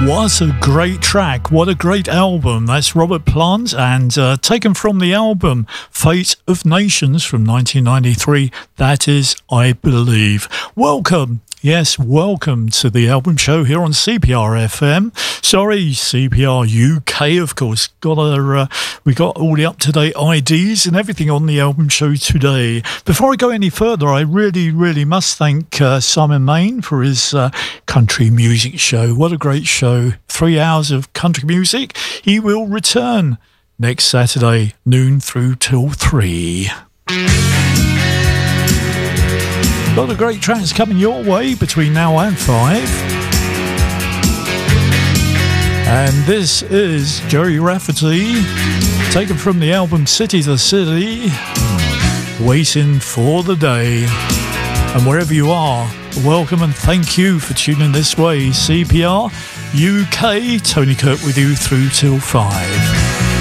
What a great track, what a great album. That's Robert Plant, and taken from the album Fate of Nations from 1993. That is I Believe. Welcome. Yes, welcome to the album show here on CPR FM. Sorry, CPR UK, of course. We got all the up-to-date IDs and everything on the album show today. Before I go any further, I really must thank Simon Main for his country music show. What a great show. 3 hours of country music. He will return next Saturday, noon through till 3. A lot of great tracks coming your way between now and 5. And this is Jerry Rafferty, taken from the album City to City, Waiting for the Day. And wherever you are, welcome and thank you for tuning this way. CPR UK, Tony Kirk with you through till 5.